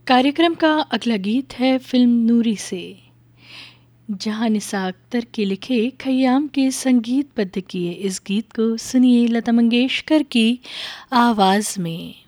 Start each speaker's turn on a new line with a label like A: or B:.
A: कार्यक्रम का अगला गीत है फिल्म नूरी से, जहां निसा अख्तर के लिखे खयाम के संगीतबद्ध किए इस गीत को सुनिए लता मंगेशकर की आवाज़ में।